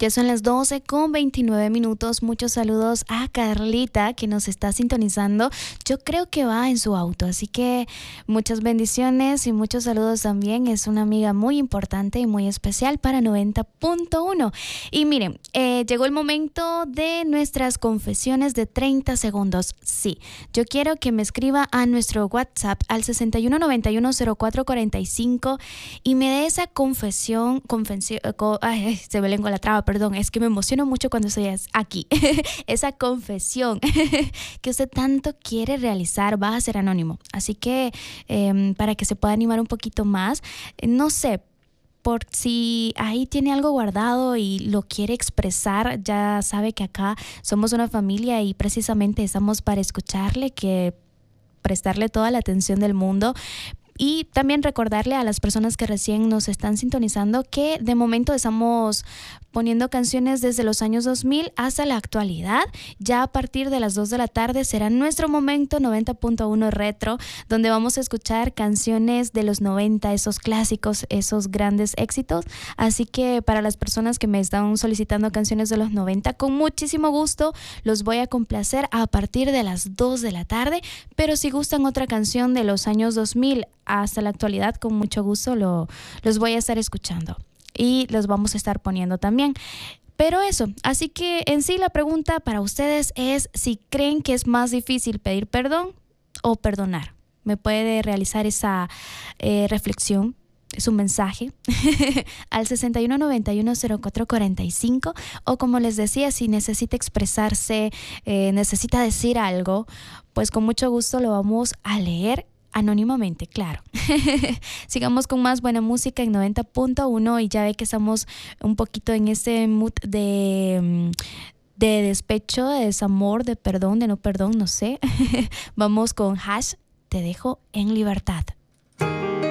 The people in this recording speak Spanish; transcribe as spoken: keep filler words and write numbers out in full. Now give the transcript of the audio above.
Ya son las doce con veintinueve minutos. Muchos saludos a Carlita que nos está sintonizando. Yo creo que va en su auto, así que muchas bendiciones y muchos saludos también. Es una amiga muy importante y muy especial para noventa punto uno. Y miren, eh, llegó el momento de nuestras confesiones de treinta segundos. Sí, yo quiero que me escriba a nuestro WhatsApp al sesenta y uno noventa y uno cero cuatro cuarenta y cinco y me dé esa confesión, confesión, co- ay, se me lengua la traba, perdón, es que me emociono mucho cuando estoy aquí. Esa confesión que usted tanto quiere realizar va a ser anónimo. Así que eh, para que se pueda animar un poquito más, eh, no sé, por si ahí tiene algo guardado y lo quiere expresar, ya sabe que acá somos una familia y precisamente estamos para escucharle, que prestarle toda la atención del mundo. Y también recordarle a las personas que recién nos están sintonizando que de momento estamos poniendo canciones desde los años dos mil hasta la actualidad. Ya a partir de las dos de la tarde será nuestro momento noventa punto uno retro, donde vamos a escuchar canciones de los noventa, esos clásicos, esos grandes éxitos. Así que para las personas que me están solicitando canciones de los noventa, con muchísimo gusto los voy a complacer a partir de las dos de la tarde. Pero si gustan otra canción de los años dos mil hasta la actualidad, con mucho gusto lo, los voy a estar escuchando y los vamos a estar poniendo también. Pero eso, así que en sí la pregunta para ustedes es si creen que es más difícil pedir perdón o perdonar. Me puede realizar esa eh, reflexión, es un mensaje al sesenta y uno noventa y uno cero cuatro cuarenta y cinco, o como les decía, si necesita expresarse, eh, necesita decir algo, pues con mucho gusto lo vamos a leer anónimamente, claro. Sigamos con más buena música en noventa punto uno y ya ve que estamos un poquito en ese mood de, de despecho, de desamor, de perdón, de no perdón, no sé. Vamos con Hash, Te dejo en libertad.